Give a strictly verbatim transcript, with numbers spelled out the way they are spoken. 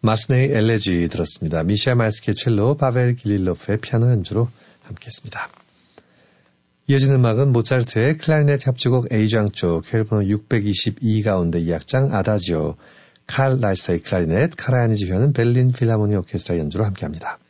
마스네이 엘레지 들었습니다. 미샤 마스케 첼로, 파벨 길릴로프의 피아노 연주로 함께했습니다. 이어지는 음악은 모차르트의 클라리넷 협주곡 A장조 퀘르번호 육백이십이 가운데 이 악장 아다지오, 칼 라이스의 클라리넷, 카라야니 지휘하는 벨린 필하모니 오케스트라 연주로 함께합니다.